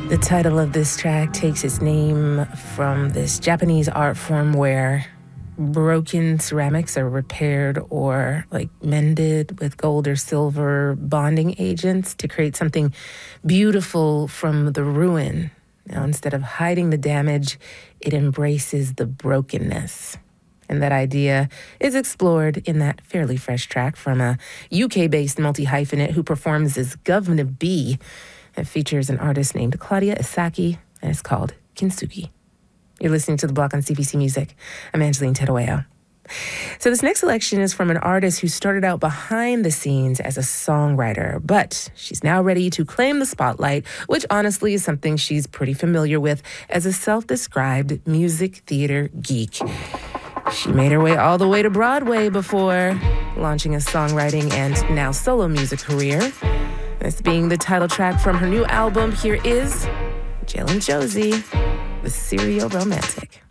The title of this track takes its name from this Japanese art form where broken ceramics are repaired or like mended with gold or silver bonding agents to create something beautiful from the ruin. Now, instead of hiding the damage, it embraces the brokenness. And that idea is explored in that fairly fresh track from a UK-based multi-hyphenate who performs as Governor B. It features an artist named Claudia Isaki, and it's called Kintsugi. You're listening to The Block on CBC Music. I'm Angeline Tedoeo. So this next selection is from an artist who started out behind the scenes as a songwriter, but she's now ready to claim the spotlight, which honestly is something she's pretty familiar with as a self-described music theater geek. She made her way all the way to Broadway before launching a songwriting and now solo music career. This being the title track from her new album, here is Jill and Josie with Serial Romantic.